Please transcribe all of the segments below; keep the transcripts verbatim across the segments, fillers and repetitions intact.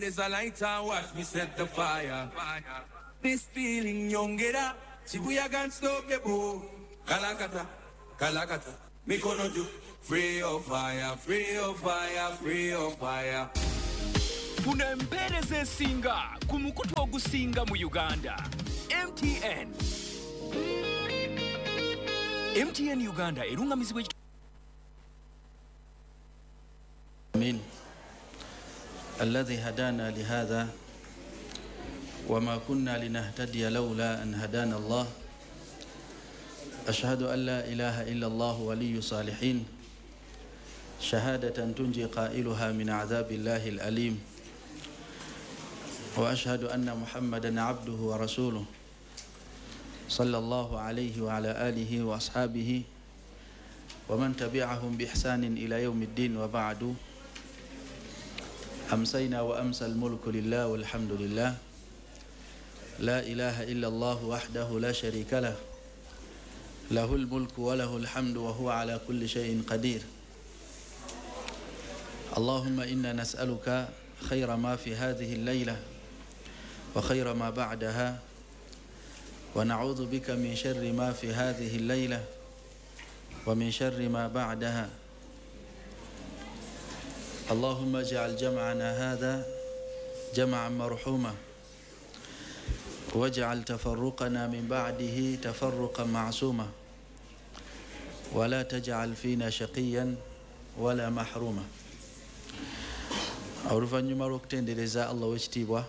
There's a light and watch me set the fire. This feeling young get up. Shibuya can't stop the boom. Kalakata, Kalakata. Me gonna do free of fire, free of fire, free of fire. Funa empeereza esinga ku mukutu ogusinga mu Uganda. M T N. M T N Uganda erungamizibwa Amin. الذي هدانا لهذا وما كنا لنهتدي لولا أن هدانا الله أشهد أن لا إله إلا الله ولي صالحين شهادة تنجي قائلها من عذاب الله الأليم وأشهد أن محمدا عبده ورسوله صلى الله عليه وعلى آله وأصحابه ومن تبعهم بإحسان إلى يوم الدين وبعد. أمسينا وأمسى الملك لله والحمد لله لا إله إلا الله وحده لا شريك له له الملك وله الحمد وهو على كل شيء قدير. اللهم إنا نسألك خير ما في هذه الليلة وخير ما بعدها ونعوذ بك من شر ما في هذه الليلة ومن شر ما بعدها. اللهم اجعل جمعنا هذا جمعا مرحوما واجعل تفرقنا من بعده تفرقا معصوما ولا تجعل فينا شقيا ولا محروما. Oluvanyuma lw'okutendereza Allah w'ekitiibwa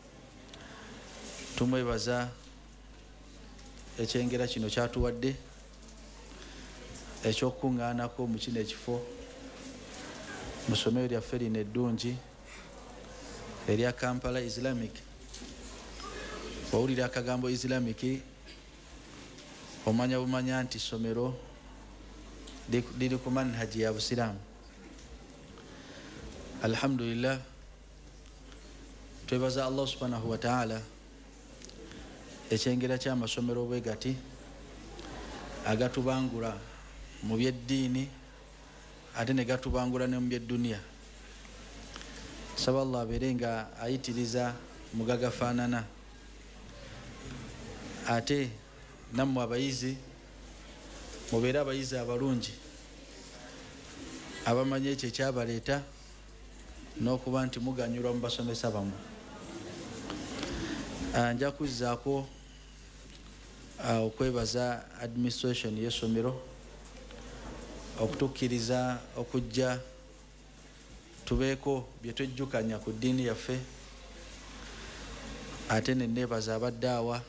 tumwebaza ekyengera kino kyatuwadde ekyokuŋŋaanako mu kino ekifo mu ssomero lyaffe lino eddungi erya Kampala Islamic. Wawulira akagambo Islamic omanya bumanya nti ssomero liri ku manhaji ya Busiraamu. Alhamdulillah, twebaza Allah subhanahu wa ta'ala ekyengera ky'amasomero bwe gati agatubangula mu byeddiini ate ne gatubangula ne mu byeddunia. Saba Allah abeere nga ayitiriza mugagafaanana ate nammwe abayizi mubeere abayizi abalungi abamanya ekyo ekyabaleeta n'okuba nti muganyulwa mu basomesa bamu. Nja kuzzaako okwebaza administration y'essomero okutukkiriza okujja tubeeko bye twejjukanya ku ddiini yaffe, ate ne neebaza abadde awa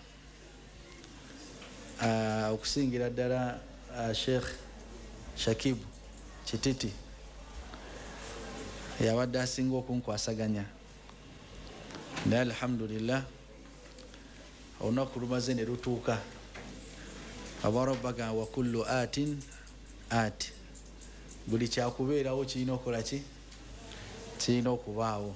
okusingira ddala Sheikh Shakib Kititi yabadde asinga okunkwasaganya. Naye alhamdulillah olunaku lumaze ne lutuuka. Abarabbaga wa kullu atin ati, buli kyakubeerawo kirina okukola ki? Kirina okubaawo.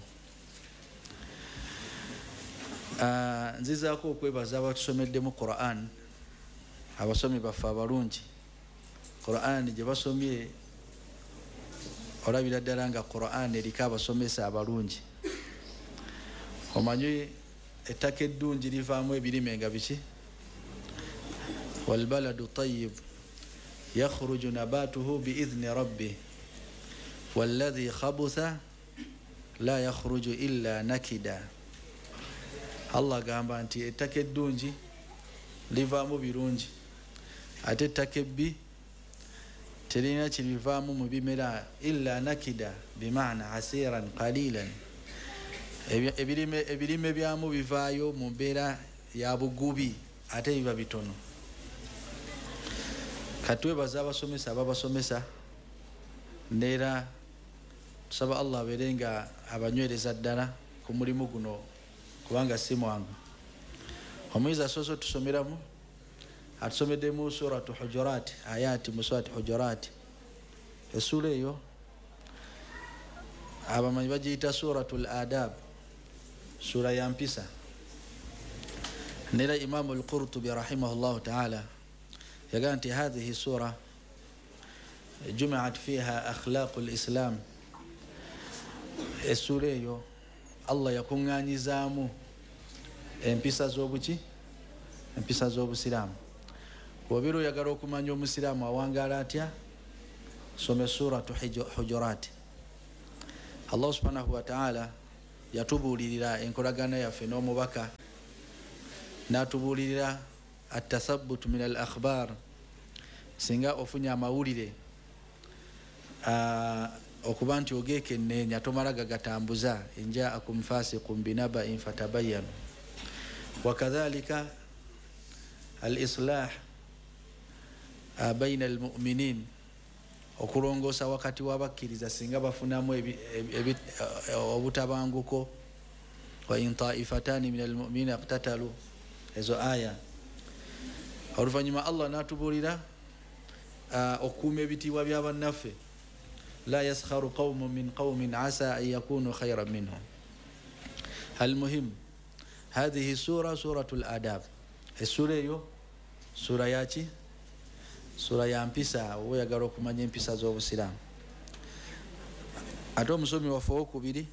Nzizaako okwebaza abatusomeddemu Quran, abasomi baffe abalungi. Quran gye basomye olabira ddala nga Quran eriko abasomesa abalungi. Omanyi ettaka eddungi livaamu ebirime nga biki? Walbaladu tayyib yakhruju nabatuhu biidhni rabbi walladhi khabutha la yakhruju illa nakida. Allah gamba nti ettaka eddungi livaamu birungi ate ettaka ebbi terina kirivaamu mu bimera illa nakida bimaana asiran qalilan. Ebirime ebirime byamu bivaayo mu mbeera ya bugubi ate biba bitono. Katwebaza abasomesa ababasomesa neera tusaba Allah abeere nga abanywereza ddala ku mulimu guno kubanga si mwangu. Omuyizi asoose tusomeramu atusomeddemu suratu Hujurat, ayati mu suratu Hujurat. Essula eyo abamanyi bagiyita suratul adab, sura ya mpisa. Neera Imamu al-Qurtubi rahimahullahu ta'ala يقول أنت هذه السورة جمعت فيها أخلاق الإسلام. السورة Allah yakuŋŋaanyizaamu empisa z'obuki empisa z'obusiraamu. Bw'obeera oyagala okumanya omusiraamu awangaala atya, some suratu Hujurat. Allah subhanahu wa ta'ala yatubuulirira enkolagana yaffe n'omubaka, n'atubuulirira atathabbut min al akhbar. Singa ofunye amawulire okuba nti ogeekenneenya tomala gagatambuza, injaakum fasiqun binaba'in fatabayyanu. Wakadhalika al islah baina al mu'minin, okulongoosa wakati w'abakkiriza singa bafunamu obutabanguko. Wa in ta'ifatani min al mu'minina iqtatalu, ezo aya. Oluvannyuma Allah n'atubuulira okukuuma ebitiibwa by'abannaffe. La yaskharu qawmun min qawmin asa an yakunu khayran minhum. Almuhim, hadhihi sura suratul adab. Essura eyo sura yaki? Sura ya mpisa, oyagala okumanya empisa z'obusiraamu. Ate omusomi waffe owokubiri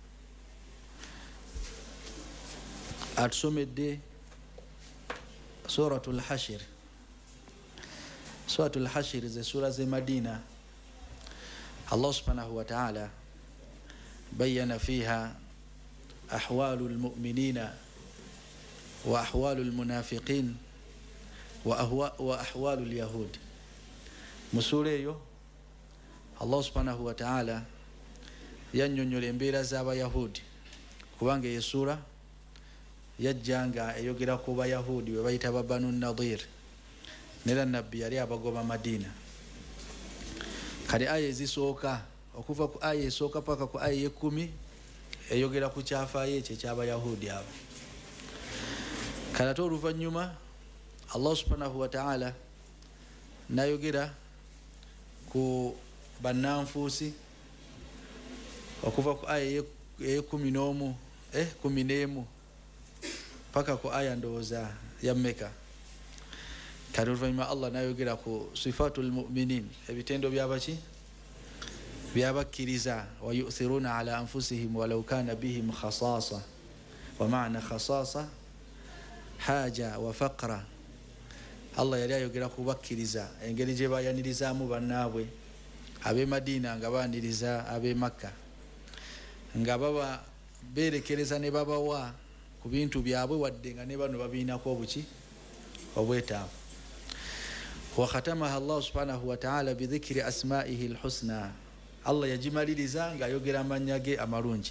atusomedde suratul hashir. Suratul hashir ze sura ze Madina. Allah subhanahu wa ta'ala bayyana fiha ahwalu almu'minina wa ahwalu almunafiqin wa ahwalu alyahud. Musura eyo Allah subhanahu wa ta'ala yannyonnyola embeera z'abayahudi, kubanga eyo sura yajjanga eyogera ku bayahudi bwe bayita ba Banu Nadir, nera nabbi yali abagoba Madina. Kale aya ezisooka okuva ku aya esooka paka ku aya y'ekumi eyogera ku kyafaayo ekyo eky'abayahudi abo. Kale ate oluvannyuma Allah subhanahu wa ta'ala nayogera ku bannanfuusi okuva ku aya ey'ekumi n'omu eh kumi n'emu paka ku aya ndowooza ya Meka. Kale oluvannyuma Allah nayogera ku sifatul mu'minin, ebitendo byabaki byabakkiriza. Wa yu'thiruna ala anfusihim walau kana bihim khasasa. Wa ma'na khasasa haja wa faqra. Allah yali ayogera ku bakkiriza, engeri gye bayanirizamu bannaabwe ab'e Madina nga baaniriza ab'e Makka, nga baba beerekereza ne babawa ku bintu byabwe wadde nga ne bano babiinako obuki obwetaavu. وختمها الله سبحانه وتعالى بذكر أسمائه الحسنى. الله yagimaliriza ng'ayogera amannya ge amalungi.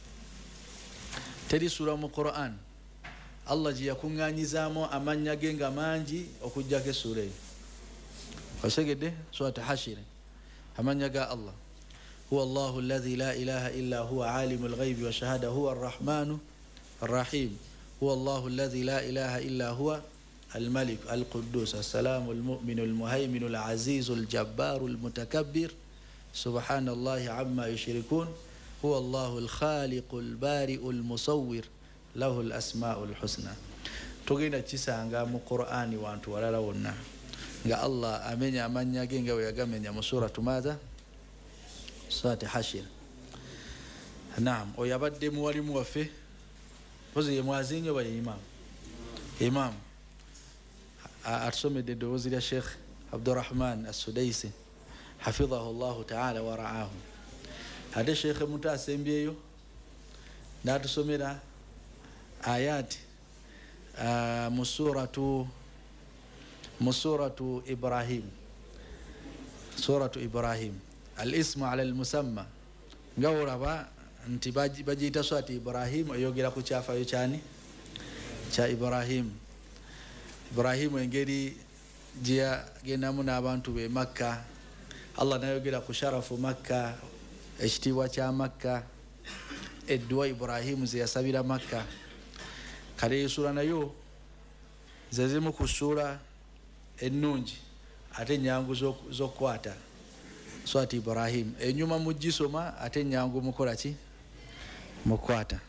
Teri sura mu Quran Allah gye yakuŋŋaanyizaamu amannya ge nga mangi okujjako essura eyo. Osegedde surat Hashir, amannya ga Allah: huwa Allahu alladhi la ilaha illa huwa alimul ghaibi wa shahada huwa arrahmanu arrahim. huwa Allahu alladhi la ilaha illa huwa الملك القدوس السلام المؤمن المهيمن العزيز الجبار المتكبر سبحان الله عما يشركون هو الله الخالق البارئ المصور له الأسماء الحسنى. tugenda kisanga mu Qur'ani wantu walala wonna nga Allah amenya amanya ge nga yagamenya mu suratu madha surati Hashir. Naam, oyabadde muwalimu waffe pozi ye mwazinyo ba imam imam atusomedde eddoboozi lya Sheikh Abdurrahman As-Sudaisi hafidhahu Allahu ta'ala wa ra'ahu. Ate Sheikh muto asembyeyo n'atusomera ayati mu suratu mu suratu Ibrahim, suratu Ibrahim, al-ismu ala al-musamma. Nga olaba nti bagiyita surati Ibrahim eyogera ku kyafayo kyani kya Ibrahim. Ibrahim engeri gye yagendamu n'abantu be Makka, Allah nayogera ku sharafu Makka, ekitiibwa kya Makka, edduwa Ibrahim ze yasabira Makka. Kale esura nayo ze zimu ku sura ennungi ate ennyangu z'okukwata swati Ibrahim. Enyuma mu gisoma ate ennyangu mukola ki mukwata.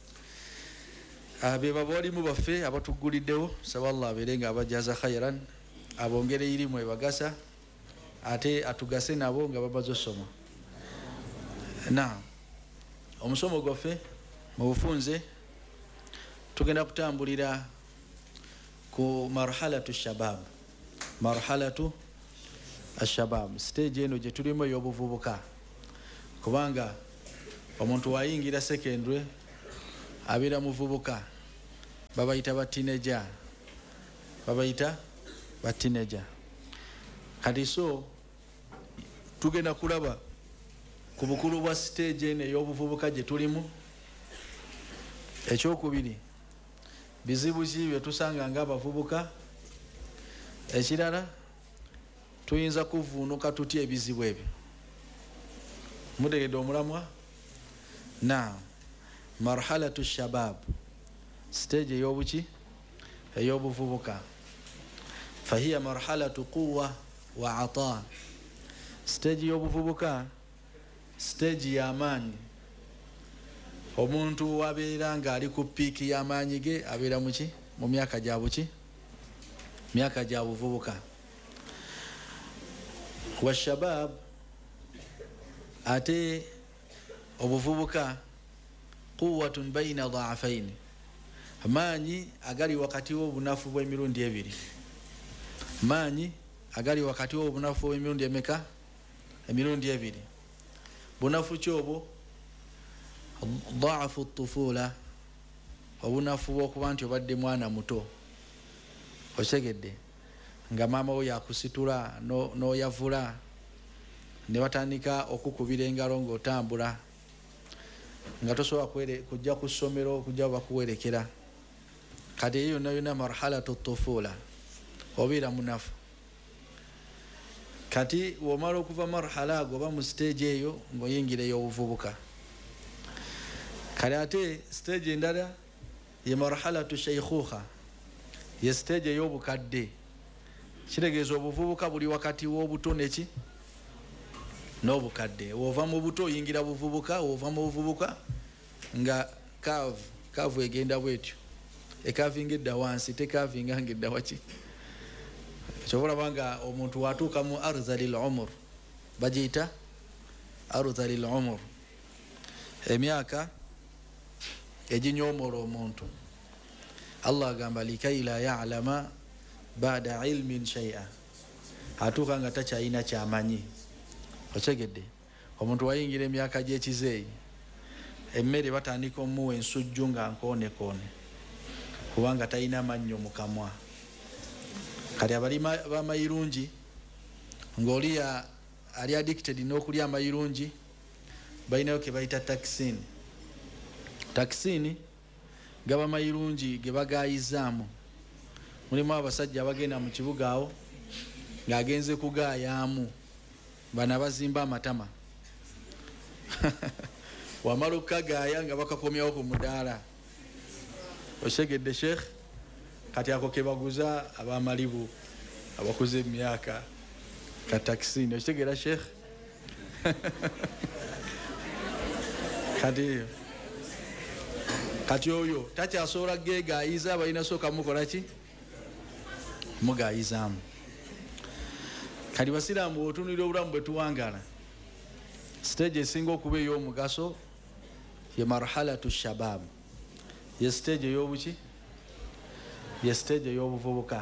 Abe babalimu baffe abatuguliddewo saba Allah abeere nga abajaza khairan, abongere irimu ebagasa ate atugase nabo nga babazo soma. Na omusomo gwaffe mu bufunze tugenda kutambulira ku marhalatu shabab. Marhalatu ashabab, stage eno gye tulimu ey'obuvubuka, kubanga omuntu wayingira secondary abeera muvubuka, babayita ba teenager, babayita ba teenager. Kati so tugenda kulaba ku bukulu bwa stage eno ey'obuvubuka gye tulimu. Ekyokubiri, bizibu ki bye tusanga ng'abavubuka. Ekirala, tuyinza kuvuunuka tutya ebizibu ebyo. Mutegedde omulamwa? Na marhalatu shabab, stage ey'obuki ey'obuvubuka. Fahiya marhalatu quwwa wa ata. Stage y'obuvubuka stage y'amaanyi. Omuntu abeera nga ali ku piiki y'amaanyi ge abeera muki mu myaka gya buki myaka gya buvubuka. Wa shabab, ate obuvubuka quwwatun bayna dha'afayn, maanyi agali wakati w'obunafu bw'emirundi ebiri. Maanyi agali wakati w'obunafu bw'emirundi emeka? Emirundi ebiri. Bunafu ki obwo? Dha'afu tufula, obunafu bw'okuba nti obadde mwana muto, osegedde nga maama wo yakusitula n'oyavula ne batandika okukubira engalo ng'otambula nga tosobola kujja ku ssomero okujja bakuwerekera. Kati eyo yonna yonna marhalatu tufula, obeera munafu. Kati womala okuva marhala ago oba mu stage eyo ng'oyingira ey'obuvubuka. Kale ate stage endala ye marhalatu shaykhuha, ye stage ey'obukadde. Kitegeeza obuvubuka buli wakati w'obuto neki n'obukadde. Wova mu buto oyingira buvubuka, wova mu buvubuka nga kaavu kaavu egenda bwetyo, ekaavinga edda wansi tekaavinga ng'edda waki. Kyobola banga omuntu watuuka mu arzalil umur, bagiyita arzalil umur, emyaka eginyoomola omuntu. Allah agamba likai la ya'lama ba'da ilmin shay'a, atuuka nga takyalina kyamanyi. Otegedde omuntu wayingira emyaka gy'ekizeeyi, emmere batandika omuwa ensujju nga nkoonekone kubanga talina mannyo mu kamwa. Kati abali b'amayirungi, ng'oli ali addicted n'okulya amayirungi, balinayo ke bayita takisini. Takisini gaba mayirungi ge bagayizaamu. Mulimu abasajja abagenda mu kibuga awo ng'agenze kugayaamu, bano abazimba amatama wamala okukagaaya nga bakakomyawo ku mudaala. Osegedde sheikh, kati ako ke baguza abamalibu abakuze emyaka ka takisini. Okitegera sheikh? kati kati oyo takyasobola geegayiza, balina sooka mukola ki? Mugayizaamu. Kati basiraamu bw'otunuulira obulamu bwe tuwangala, stage esinga okuba ey'omugaso ye marhalatu shabab, ye stage ey'obuki ye stage ey'obuvubuka.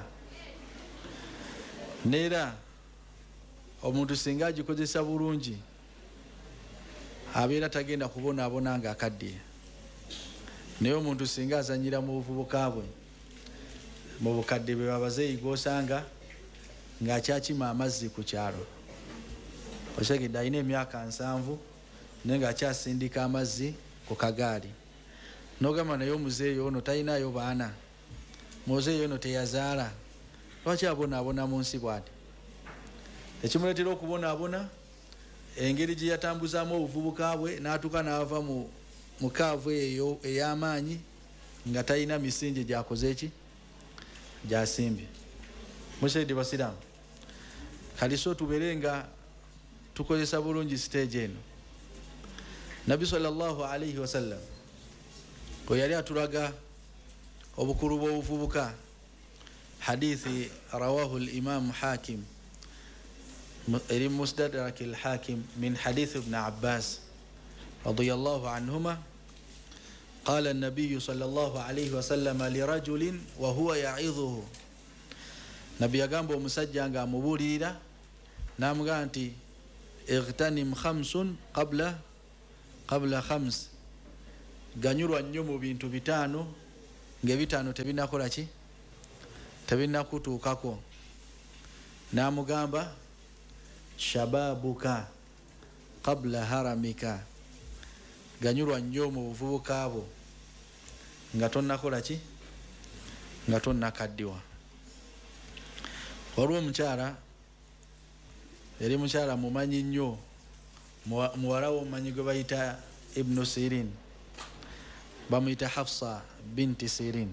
Neera omuntu singa agikozesa bulungi abeera tagenda kubonaabona nga akaddiye. Naye omuntu singa azanyira mu buvubuka bwe, mu bukadde bwe babazeeyi g'osanga ng'akyakima amazzi ku kyalo. Osegedde alina emyaka nsanvu naye ng'akyasindika amazzi ku kagaali. N'ogamba naye omuzeeyi ono talinayo baana, muzeeyi ono teyazaala, lwaki abonaabona mu nsi bw'ati? Ekimuleetera okubonaabona, engeri gye yatambuzaamu obuvubuka bwe n'atuuka n'ava mu mukaavu eyo ey'amaanyi nga talina misingi gyakoze eki gyasimbye. Mushahidi basiraamu, kali so tubeere nga tukozesa bulungi stage eno. Nabbi sallallahu alayhi wasallam bwe yali atulaga obukulu bw'obuvubuka, hadithi rawahu al-imam Hakim eri mustadrak al-Hakim min hadith ibn Abbas radiyallahu anhuma, قال النبي صلى الله عليه وسلم لرجل وهو يعظه نبي يغامبو مسجّا nga mubulira namugamba nti اغتنم خمس قبل قبل خمس ganyurwa nnyo mu bintu bitaano ng'ebitaano tebinakola ki tebinakutuukako namugamba shababuka qabla haramika ganyurwa nnyo mu buvubuka bwo nga tonnakola ki nga tonnakaddiwa waliwo omukyala yali mukyala mumanyi nnyo muwala wo omumanyi gwe bayita ibnu sirin bamuyita hafsa binti sirin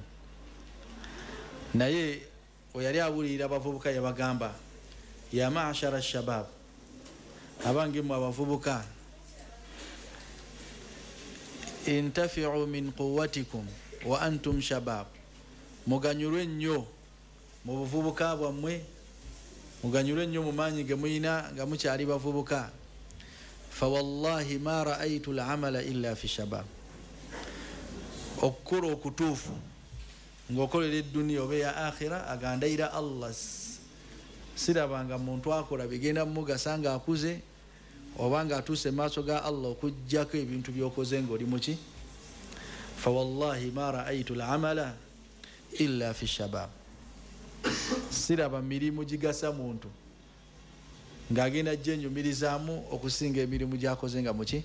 naye oyali abulirira abavubuka yabagamba ya maashara shabab abange mu abavubuka intafi'u min quwwatikum wa antum shabab muganyurwe nnyo mu buvubuka bwammwe muganyurwe nnyo mu maanyi ge muyina nga mukyali bavubuka fa wallahi ma ra'aytu al-amala illa fi shabab okukola okutuufu ng'okolera edduniya oba eya akhira agandayira allah sirabanga muntu akola bigenda mumugasa nga akuze oba nga atuuse maaso ga allah okujjako ebintu byokoze ng'oli muki fa wallahi ma ra'aytu al-amala illa fi shabab siraba mirimu gigasa muntu ng'agenda ajja enyumirizaamu okusinga emirimu gyakoze nga muki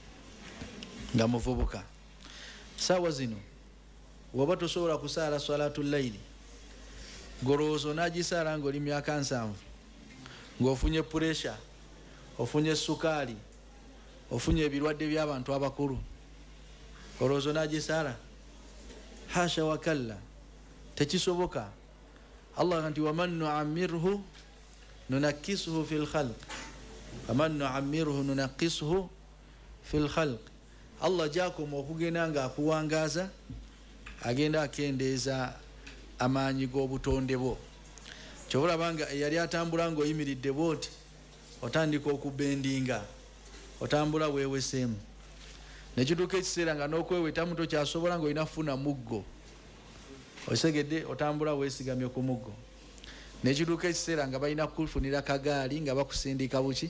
nga muvubuka saawa zino woba tosobola kusaala salatu layili golowooza n'agisaala ng'oli myaka nsanvu ng'ofunye puresha ofunye sukaali ofunye ebirwadde by'abantu abakulu olowooza n'agisaala hasha wakalla tekisoboka allah nti waman nu'ammirhu nunakkisuhu fi lkhalq waman nu'ammirhu nunakkisuhu fi lkhalq allah gyakoma okugenda nga akuwangaza agenda akendeeza amaanyi g'obutonde bwo kyobulabanga eyali atambula ng'oyimiridde bwoti otandika okubendinga otambula weeweseemu nekituuka ekiseera nga n'okwewetamu tokyasobola ng'olina kufuna muggo osegedde otambula weesigamye ku muggo nekituuka ekiseera nga balina kufunira kagaali nga bakusindika buki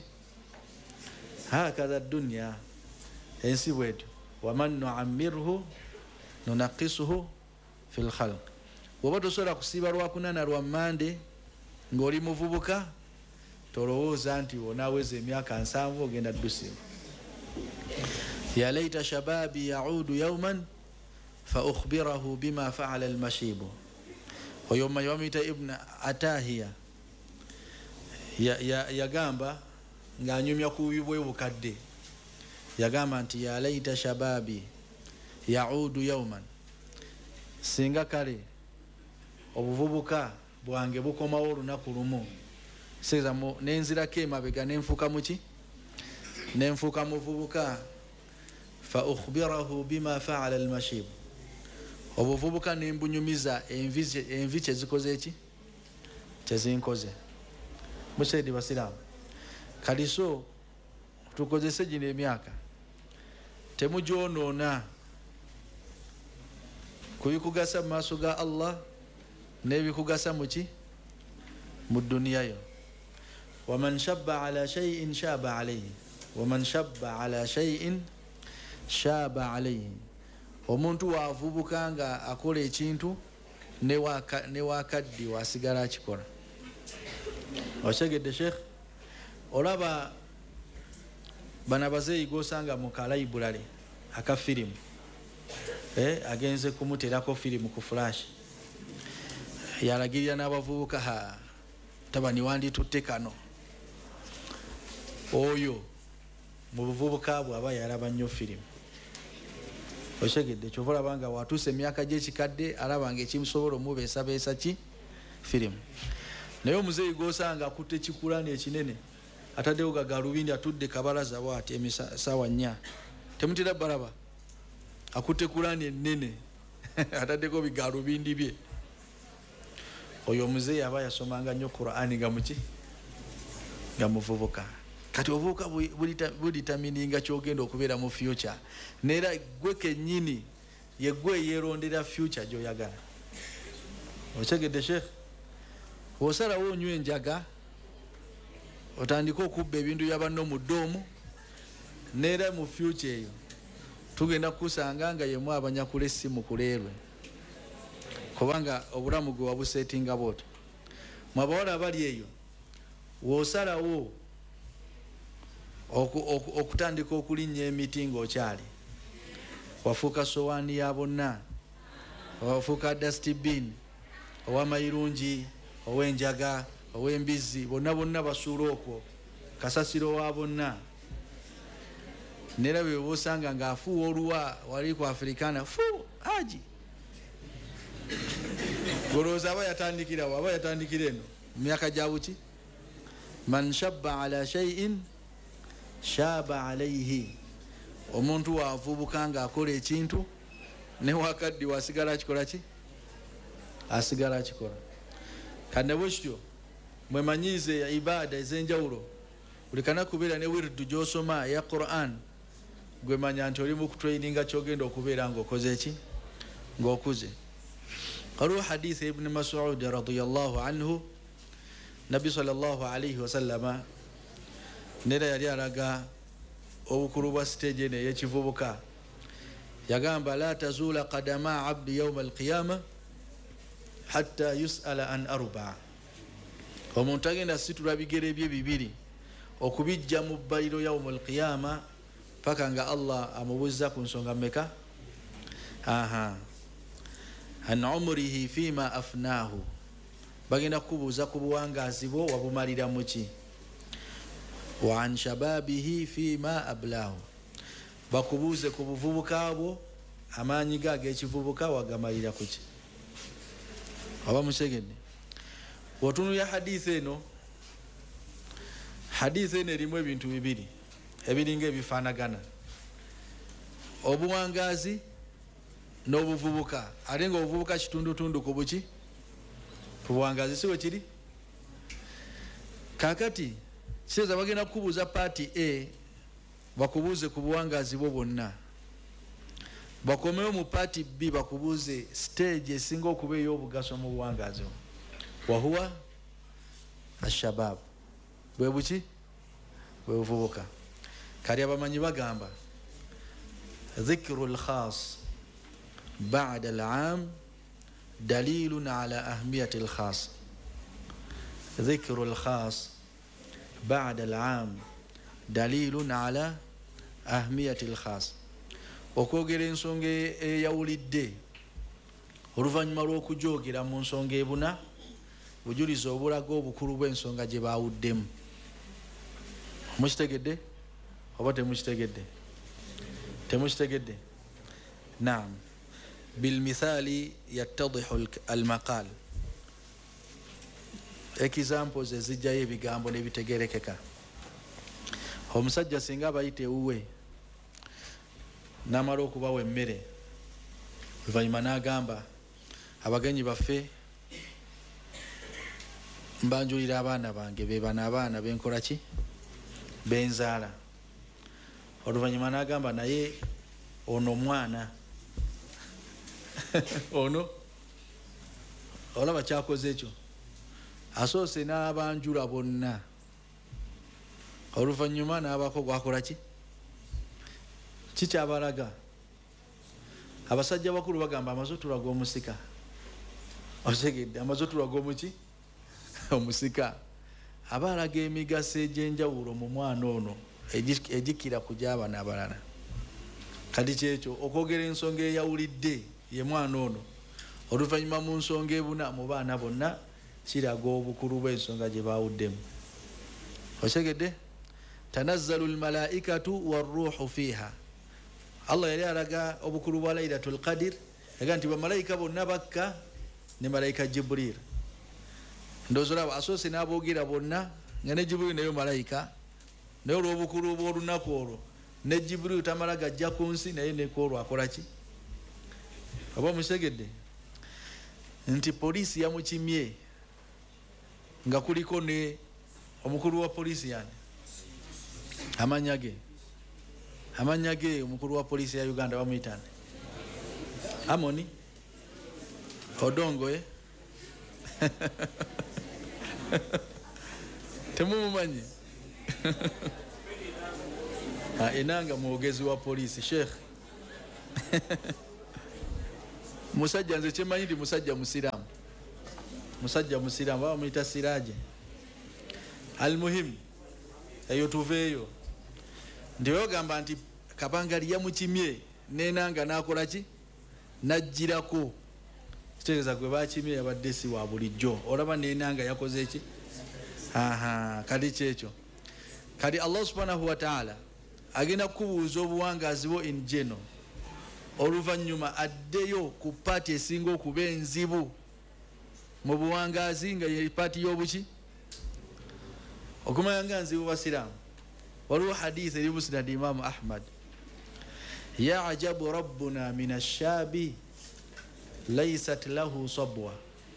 hakaza dunya ensi bwetyo waman nu'ammirhu nunaqisuhu fi lkhalq woba tosobola kusiiba lwakunana lwa mmande ng'oli muvubuka tolowooza nti onaaweza emyaka nsanvu ogenda ddusimu ya laita shababi yaudu yauman fa ukhbirahu bima faala almashibu oyo omumanyi bamuyita ibn atahiya yagamba ya, ya ng'anyumya ku bubi bwebukadde yagamba nti ya laita shababi yaudu yauman singa kale obuvubuka bwange bukomawo olunaku lumu seza nenzirako emabega nenfuuka muki nenfuuka muvubuka fa ukhbirahu bima faala almashib obuvubuka nembunyumiza envi envi kyezikoze eki kyezinkoze mukyedi basiraamu kaliso tukozese gino emyaka temugyonoona kubikugasa mu maaso ga allah nebikugasa muki mu duniyayo waman shabba ala shay'in shaba alayhi waman shabba ala shay'in shaba alayhi omuntu wavubuka nga akola ekintu newakaddi wasigala akikola okyegedde sheekh olaba bana bazeeyi gosanga mu kalaibulale aka firimu eh, agenze kumuterako firimu ku flash yalagirira n'abavubuka ha tabani wanditutte kano oyo mu buvubuka bwe aba yalaba nnyo firimu okyegedde kyova olabanga watuuse emyaka gy'ekikadde alabanga ekimusobola omubeesabeesa ki firimu naye omuzeeyi gosanga akutte kikulani ekinene ataddewo gagalubindi atudde kabalaza bwati emisaawa nnya temutera balaba akutte kulani ennene ataddeko bigalubindi bye oyo omuzeeyi aba yasomanga nnyo qur'ani nga muki nga muvubuka kati obuvubuka bulitamininga kyogenda okubeera mu future neera gwe kennyini yegwe yerondera future gyoyagala. Otegedde Sheikh? Osalawo onywe enjaga otandika okubba ebintu byabanno mu ddoomu, neera mu future eyo tugenda kusanga nga yemu abanyakula essimu kuleerwe, kubanga obulamu gwe wabusetinga bwoti. Mwabawala abali eyo, wosalawo okutandika okulinnya emiti ng'okyali, wafuuka sowaani ya bonna, wafuuka dustbin, ow'amayirungi, ow'enjaga, ow'embizi, bonna bonna basuula okwo, kasasiro wa bonna. Neera bwe bosanga ng'afuuwa oluwa wali ku Afrikaana, fu aji golooza aba yatandikirawo, aba yatandikira eno mu myaka gya buki. Man shabba ala shay'in shaba alayhi. Omuntu waavubuka ng'akola ekintu ne wakaddi wasigala akikola ki? Asigala akikola. Kandi bwe kityo mwemanyiize ibaada ez'enjawulo, buli kanakubeera ne wirdu gy'osoma eya Quran, gwe manya nti oli mu kutraininga kyogenda okubeera ng'okoze ki? Ng'okuze. Waliwo hadithi ibn Mas'ud radiyallahu anhu, Nabbi sallallahu alayhi wa sallama neera yali alaga obukulu bwa stage eno ey'ekivubuka. Yagamba la tazuula qadama abdi yawma alqiyama hatta yus'ala an arba. Omuntu agenda situla bigere bye bibiri okubijja mu bbaliro yawma alqiyama paka nga Allah amubuuza ku nsonga mmeka? Aha. An umrihi fima afnahu. Bagenda kubuuza ku buwangaazi bwo wabumalira mu ki? Wa an shababihi fima ablahu. Bakubuuze ku buvubuka bwo, amaanyi ge ag'ekivubuka wagamalira ku ki? Oba musegedde? Wotunuya hadithi eno, hadithi eno erimu ebintu bibiri ebiringa ebifaanagana: obuwangaazi n'obuvubuka. Ate nga obuvubuka kitundutundu ku buki? Ku buwangaazi, si bwe kiri? Kaakati kiseeza bagenda kukubuuza paati A, bakubuuze ku buwangaazi bwo bwonna. Bakomewo mu paati B bakubuuze stage esinga okuba ey'obugaso mu buwangaazi bwo. Wahuwa ashabab. Bwe buki? Bwe buvubuka. Kali abamanyi bagamba dhikru al-khas ba'da al-'am dalilun ala ahmiyati al-khas. Dhikru al-khas ba'da al-'am dalilun ala ahmiyati al-khas. Okwogera ensonga eyawulidde oluvannyuma lw'okujoogera mu nsonga ebuna bujuliza obulaga obukulu bw'ensonga gye baawuddemu. Mukitegedde oba temukitegedde? Temukitegedde? Naam. Bilmithali yattadihu almaqal. Examples ezijjayo ebigambo n'ebitegerekeka. Omusajja singa abayita ewuwe n'amala okubawa emmere, oluvannyuma n'agamba abagenyi baffe mbanjulira abaana bange, be bano abaana benkola ki? Benzaala. Oluvannyuma n'agamba naye ono mwana ono olaba kyakoze ekyo, asoose n'abanjula bonna, oluvannyuma n'abako gwakola ki? Kikyabalaga. Abasajja bakulu bagamba amazotula g'omusika. Otegedde? Amazotula g'omuki? Omusika. Aba alaga emigaso egy'enjawulo mu mwana ono egikira ku gy'abaana abalala. Kati kyekyo okwogera ensonga eyawulidde ye mwana ono, oluvannyuma mu nsonga ebuna mu baana bonna kiraga obukulu bw'ensonga gye baawuddemu. Otegedde? Tanazzalu almalaikatu warruuhu fiiha. Allah yali alaga obukulu bwa Laylatul Qadr, yaga nti bamalayika bonna bakka ne malayika Jibril. Ndowooza olaba asoose n'aboogera bonna nga ne Jibril naye malayika, naye olw'obukulu bw'olunaku olwo ne Jibril tamala gajja ku nsi, naye ne kwolwo akola ki? Oba musegedde? Nti poliisi yamukimye nga kuliko ne omukulu wa poliisi yani amanya ge amanya ge omukulu wa poliisi ya Uganda bamuyitane Amoni Odongo eh temumumanyi ah enanga mwogezi wa polisi Sheikh musajja nze chemanyi ndi musajja musiramu musajja musiramu baba muita Siraje almuhim eyo tuveyo ndiyo gamba nti Kabangali ya mukimye nenanga nakola ki najjirako kitegeeza gwe bakimye yabadde si wa bulijjo olaba nenanga yakoze eki aha kali kyekyo kali Allah subhanahu wa ta'ala agenda kubuuza obuwangazi bwo in general oluvannyuma addeyo ku paati esinga okuba enzibu mu buwangazi nga ye paati y'obuki okumanya nga nzibu basiraamu waliwo hadith eri musnad Imam Ahmad ya ajabu rabbuna min ash-shabi laysat lahu sabwa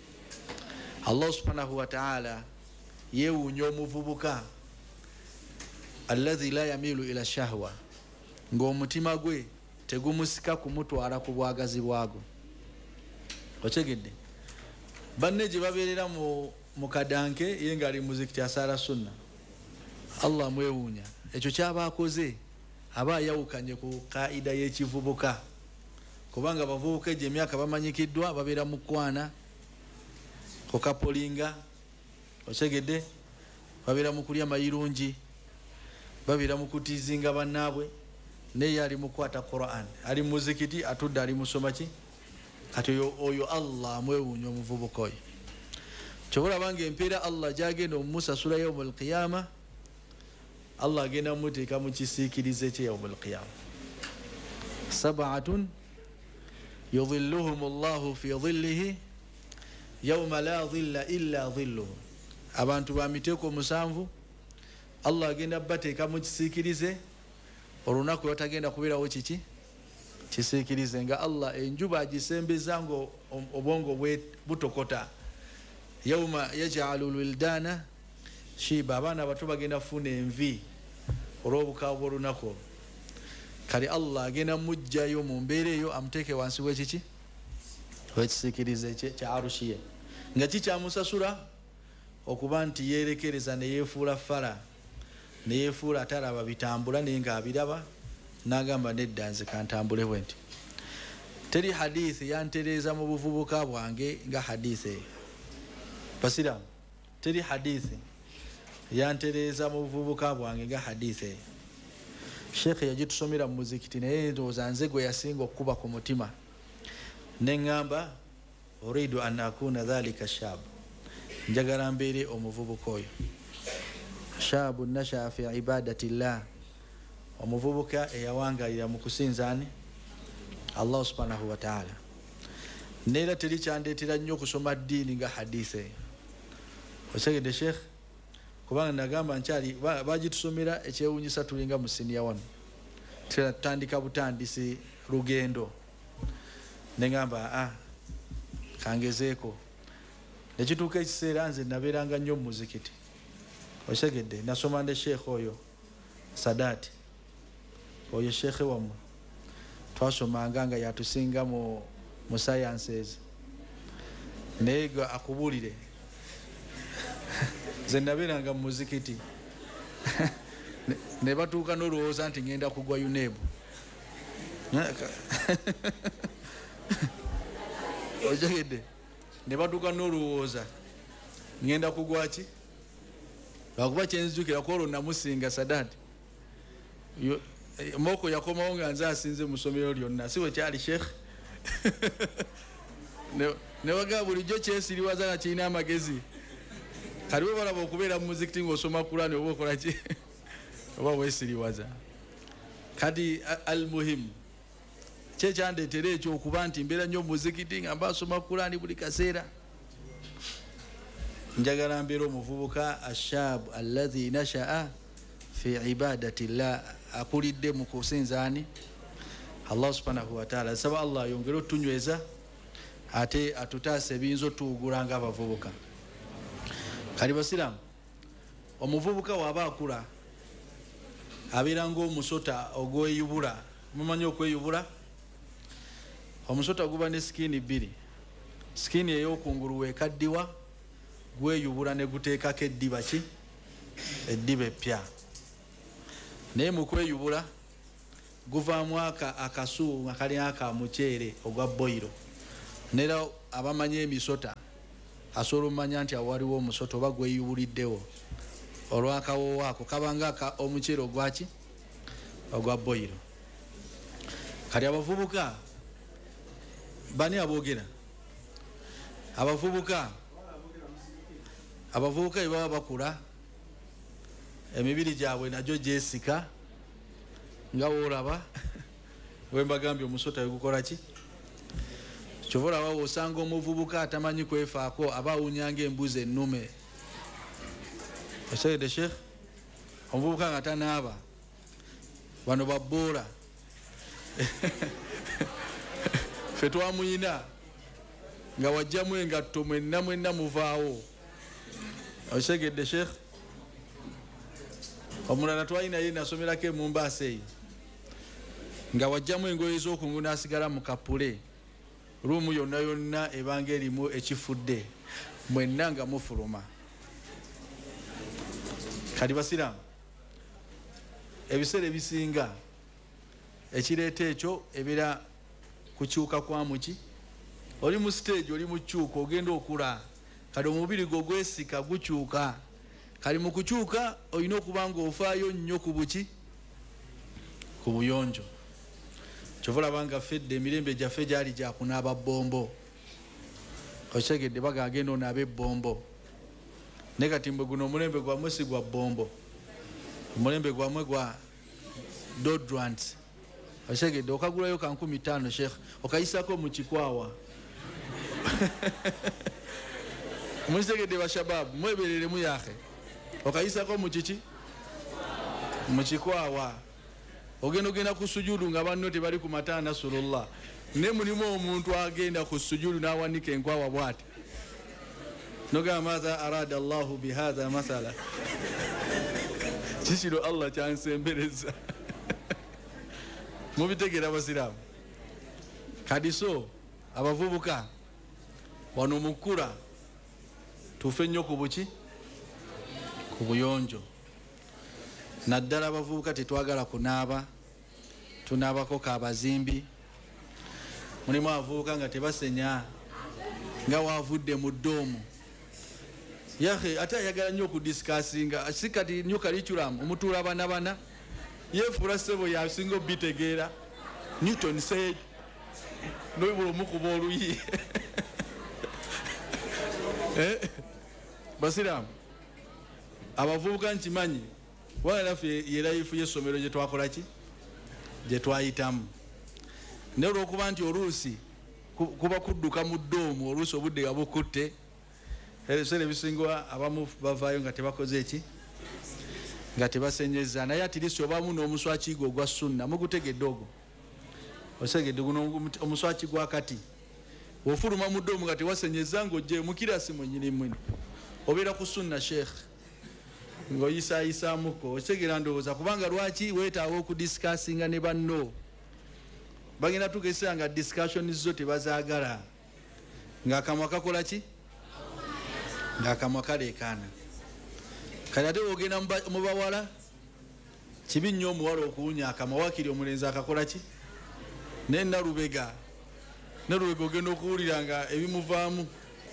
Allah subhanahu wa ta'ala yewunya omuvubuka alladhi la yamilu ila shahwa ng'omutima gwe tegumusika kumutwala ku bwagazi bwago otegedde banne gye babeerera mu mukadanke ye ngali muzikiti asala sunna Allah mwewunya ekyo kyaba akoze aba yawukanye ku kaida y'ekivubuka kubanga bavubuka gye emyaka bamanyikiddwa babeera mu kwana kokapolinga otegedde babeera mu kulya mayirungi babeera mu kutizinga bannaabwe naye ali mu kwata Quran ali mu muzikiti atudde ali musoma ki kati oyo Allah mwewunya omuvubuka oyo kyobola bange empeera Allah gyagenda omumusasula yawmul qiyama Allah agenda muteeka mu kisiikirize kye yawmul qiyama sab'atun yudhilluhum Allahu fi dhillihi yawma la dhilla illa dhilluhu abantu ba miteeko musanvu Allah agenda bateeka mu kisiikirize olunaku lwatagenda kubeerawo kiki kisiikirize nga Allah enjuba agisembeza ngo obwongo bwe butokota yawma yaj'alu lwildana shiba abaana abato bagenda funa envi olw'obukaawu bw'olunaku kale Allah agenda mujjayo mu mbeera eyo amuteeke wansi w'ekiki w'ekisiikirize kya arushiye nga kikyamusasula okuba nti yeerekereza ne yeefuula fala ne yeefuula atalaba bitambula naye nga abiraba n'agamba nedda nze kantambule bwe nti teri hadithi yantereeza mu buvubuka bwange nga hadithi basiramu teri hadithi yantereeza mu buvubuka bwange nga hadithi Sheikh yagitusomera mu muzikiti naye ndowooza nze gwe yasinga okuba ku mutima neŋŋamba uridu an akuna dhalika shab njagala mbeere omuvubuka oyo shabu nashaa fi ibadati llah omuvubuka eyawangalira mu kusinzaani Allah subhanahu wa ta'ala neera teri kyandeetera nnyo okusoma ddiini nga hadithi osegedde Sheikh kubanga nagamba nkyali bagitusomera ekyewunyisa tulinga mu siniya wano tutandika butandisi lugendo neŋŋamba ah kangezeeko nekituuka ekiseera nze nabeeranga nnyo mu muzikiti osegedde nasoma ne Sheikh oyo Sadati oyo Sheikh wammwe twasomanga nga yatusinga mu mu sciences naye akubulire nze nabeeranga mu muzikiti ne batuuka n'olowooza nti ngenda kugwa yunebu ojegedde ne batuuka n'olowooza ngenda kugwa ki lwakuba kyenzijukira ku olwo namusinga Sadati moko yakomawo nga nze asinze mu ssomero lyonna si bwe kyali Sheikh ne bagamba bulijjo kyesiriwaza nga kirina amagezi kali bwe balaba okubeera mu muzikiti ng'osoma Kurani oba okola ki oba weesiriwaza kati almuhim kyekyandeetera ekyo okuba nti mbeera nnyo mu muzikiti nga mba nsoma Kurani buli kaseera njagala mbeera omuvubuka ashab alladhi nashaa fi ibadati llah akulidde mu kusinzaani Allah subhanahu wa ta'ala saba Allah yongere otunyweza ate atutaasa ebiyinza otuwugula nga abavubuka kali basiramu omuvubuka waaba akula abeera ng'omusota ogweyubula mumanyi okweyubula omusota guba ne skini bbiri. Skini ey'okungulu wekaddiwa gweyubula ne guteekako eddiba ki eddiba eppya. Naye mu kweyubula guvaamu akasu nga kali aka muceere ogwa boyiro. Nera abamanyi emisota asobola omanya nti awo waliwo omusota oba gweyubuliddewo olwakawoowo ako kabanga omuceere ogwaki ogwa boyiro. Kati abavubuka bani aboogera? Abavubuka abavubuka bwe baba bakula emibiri gyabwe nagyo gyesika nga woolaba bwe mbagambye omusota we gukola ki. Kyova olaba osanga omuvubuka atamanyi kwefaako aba awunyanga embuzi ennume. Otegedde Sheikh? Omuvubuka nga tanaaba bano babboola ffe twamuyina nga wajjamu engatto mwenna mwenna muvaawo. Otegedde Sheikh? Omulala twalina ye nasomerako emumbaasa eyo nga wajjamu engoye z'okungu n'asigala mu kapule. Ruumu yonna yonna ebanga erimu ekifudde mwenna nga mufuluma. Kati basiraamu ebiseera ebisinga ekireeta ekyo ebeera kukyuka kwa muki. Oli mu stage oli mu kyuka ogenda okula kati omubiri gwo gwesika gukyuka. Kali mu kukyuka olina okuba nga ofaayo nnyo ku buki ku buyonjo. Kyova olaba nga fedde emirembe gyaffe gyali gyakunaaba bbombo. Okitegedde baga agenda onaaba ebbombo. Naye kati mbwe guno omulembe gwammwe si gwa bbombo, omulembe gwammwe gwa deodorant. Okitegedde okagulayo ka nkumi ttaano Sheikh okayisako mu kikwawa. Mukitegedde bashababu mwebereremu yahe okayisako mu kiki mu kikwawa. Ogenda ogenda ku sujudu nga banno tebali ku mata nasulullah. Ne mulimu omuntu agenda ku sujudu n'awanika enkwawa bw'ati nogamba maza arada Allahu bihadha masala. Kikiro Allah kyansembereza. Mubitegeera basiraamu? Kati so abavubuka wano mukula tufe nnyo ku buki ku buyonjo. Naddala abavubuka tetwagala kunaaba, tunaabako kabazimbi. Mulimu abavubuka nga tebasenya nga waavudde mu ddoomu. Yahe ate ayagala nnyo okudisikasinga si kati nnyo curriculum omutuula bana bana yeefuula ssebo yasinga obitegeera. Newton said noyibula omukuba oluyi. Basiraamu abavubuka nkimanyi wala naffe ye life y'essomero gye twakola ki gye twayitamu. Naye olw'okuba nti oluusi kuba kudduka mu ddoomu oluusi obudde nga bukutte ebiseera ebisinga abamu bavaayo nga tebakoze eki nga tebasenyeza. Naye atirisi obamu n'omuswaki gwo ogwa sunna mugutegedde ogwo. Osegedde guno omuswaki gwa kati ofuluma mu ddoomu nga tewasenyeza ng'ojje mukirasi mwennyini mwini obeera ku sunna Sheikh ng'oyisaayisaamuko. Okitegera ndowooza kubanga lwaki weetaaga okudisikasinga ne banno. Bagenda tugesa nga discussion zo tebazaagala ng'akamwa kakola ki ng'akamwa kaleekaana. Kati ate ogenda mu bawala kibi nnyo omuwala okuwunya akamwa wakiri omulenzi akakola ki naye nalubega nalubega ogenda okuwulira nga ebimuvaamu.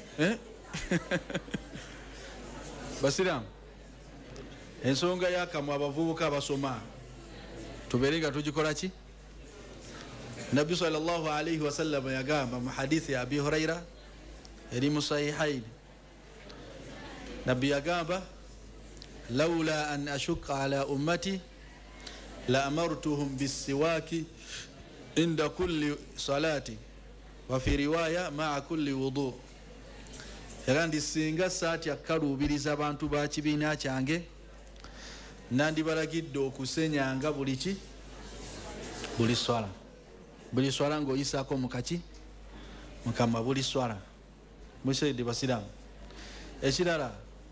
Basiraamu ensonga y'akamwa abavubuka abasoma tubeere nga tugikola ki. Nabbi sallallahu alayhi wasallam yagamba mu hadithi ya Abi Huraira eri mu sahihaini. Nabbi yagamba laula an ashukka ala ummati la amartuhum bisiwaki inda kulli salati wa fi riwaya ma'a kulli wudu. Yagandi singa saati akaluubiriza abantu ba kibiina kyange nandibalagidde okusenyanga buli ki buli swala buli swala ng'oyisaako mukaki mukama buli swala. Mukitegedde basiraamu? Ekirala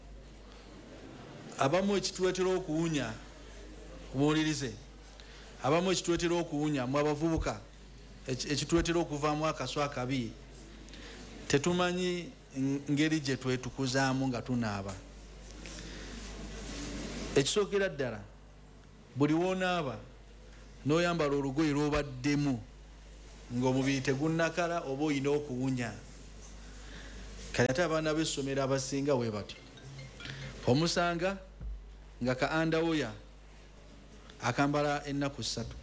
abamu ekituletera okuwunya muwulirize abamu ekituletera okuwunya mu abavubuka ekituletera okuvaamu akaso akabi tetumanyi ngeri gye twetukuzaamu nga tunaaba. Ekisookera ddala buli woonaaba n'oyambala olugoye lw'obaddemu ng'omubiri tegunnakala oba oyina okuwunya. Kale ate abaana b'essomero abasinga bwe batyo, omusanga nga ka andawoya akambala ennaku ssatu